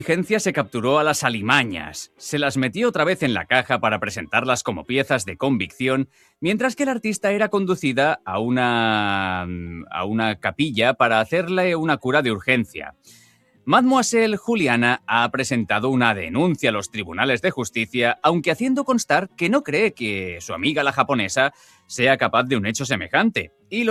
Diligencia se capturó a las alimañas, se las metió otra vez en la caja para presentarlas como piezas de convicción, mientras que la artista era conducida a una capilla para hacerle una cura de urgencia. Mademoiselle Juliana ha presentado una denuncia a los tribunales de justicia, aunque haciendo constar que no cree que su amiga la japonesa sea capaz de un hecho semejante. Y